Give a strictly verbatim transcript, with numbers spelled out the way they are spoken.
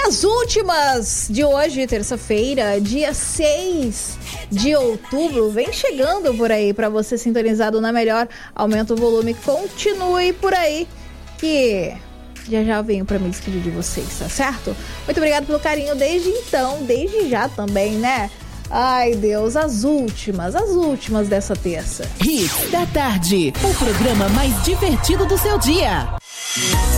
As últimas de hoje, terça-feira, dia seis de outubro, vem chegando por aí para você sintonizado na melhor. Aumenta o volume, continue por aí que já já venho para me despedir de vocês, tá certo? Muito obrigado pelo carinho desde então, desde já também, né? Ai, Deus, as últimas, as últimas dessa terça. Hits da Tarde, o programa mais divertido do seu dia.